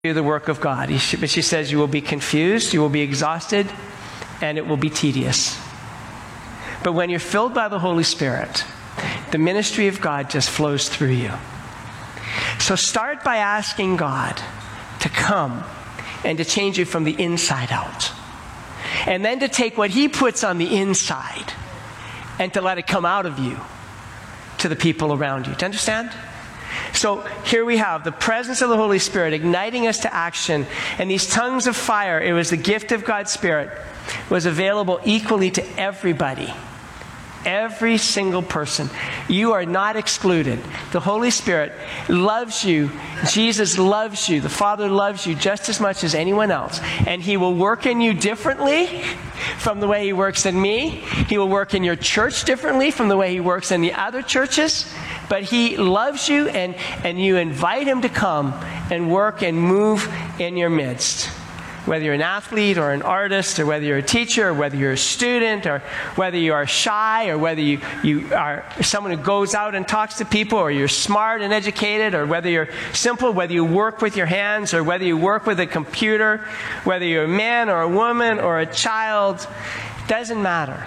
do the work of God. But she says you will be confused, you will be exhausted, and it will be tedious. But when you're filled by the Holy Spirit, the ministry of God just flows through you. So start by asking God to come and to change you from the inside out. And then to take what He puts on the inside and to let it come out of you to the people around you. Do you understand? So here we have the presence of the Holy Spirit igniting us to action. And these tongues of fire, it was the gift of God's Spirit, was available equally to everybody. Every single person. You are not excluded. The Holy Spirit loves you. Jesus loves you. The Father loves you just as much as anyone else. And He will work in you differently from the way He works in me. He will work in your church differently from the way He works in the other churches. But He loves you, and you invite Him to come and work and move in your midst. Whether you're an athlete or an artist, or whether you're a teacher, or whether you're a student, or whether you are shy, or whether you are someone who goes out and talks to people, or you're smart and educated, or whether you're simple, whether you work with your hands, or whether you work with a computer, whether you're a man or a woman or a child, doesn't matter.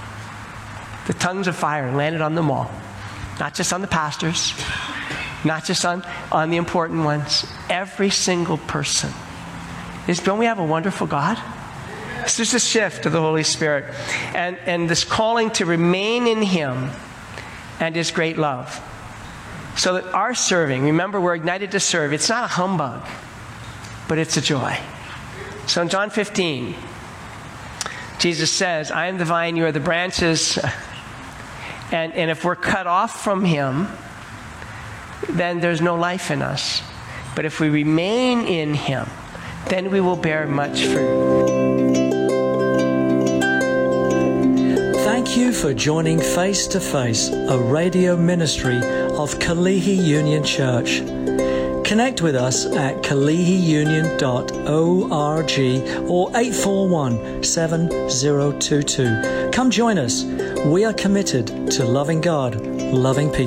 The tongues of fire landed on them all. Not just on the pastors, not just on the important ones. Every single person. Don't we have a wonderful God? It's just a shift of the Holy Spirit. And this calling to remain in Him and His great love. So that our serving, remember we're ignited to serve. It's not a humbug, but it's a joy. So in John 15, Jesus says, I am the vine, you are the branches. And if we're cut off from Him, then there's no life in us. But if we remain in Him, then we will bear much fruit. Thank you for joining Face to Face, a radio ministry of Kalihi Union Church. Connect with us at kalihiunion.org or 841-7022. Come join us. We are committed to loving God, loving people.